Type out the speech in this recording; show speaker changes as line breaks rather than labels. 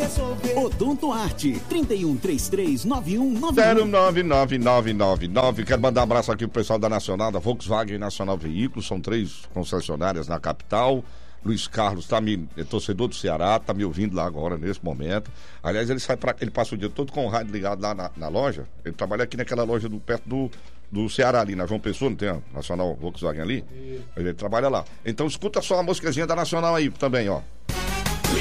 Odonto Arte, 3133-9191.
09999. Quero mandar um abraço aqui pro pessoal da Nacional, da Volkswagen Nacional Veículos. São 3 concessionárias na capital. Luiz Carlos é torcedor do Ceará, tá me ouvindo lá agora, nesse momento. Aliás, ele passa o dia todo com o rádio ligado lá na loja. Ele trabalha aqui naquela loja perto do Ceará, ali na João Pessoa, não tem a Nacional Volkswagen ali? Ele trabalha lá. Então escuta só a musiquinha da Nacional aí também, ó.